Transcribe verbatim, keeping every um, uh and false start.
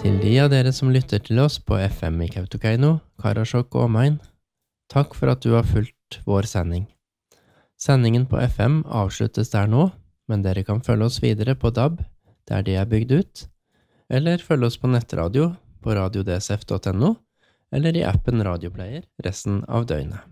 Til de av dere som lytter til oss på F M i Kautokeino, Karasjok og omegn, takk for at du har fulgt vår sending. Sendingen på F M avsluttes der nå, men dere kan følge oss videre på D A B, der de er bygd ut, eller følge oss på nettradio på radio d s f punktum n o, eller i appen Radioplayer resten av døgnet.